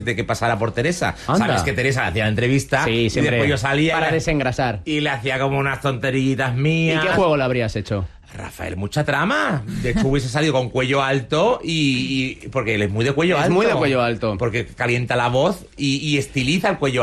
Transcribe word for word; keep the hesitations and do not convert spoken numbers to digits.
de que pasara por Teresa. Anda. Sabes que Teresa le hacía la entrevista Sí, y siempre. después yo salía Para y le- desengrasar. y le hacía como unas tonterillitas ¿Y mías. qué juego le habrías hecho? Rafael, mucha trama. De hecho, hubiese salido con cuello alto y, y- porque él es muy de cuello Es alto. muy de cuello alto. Porque calienta la voz y, y estiliza el cuello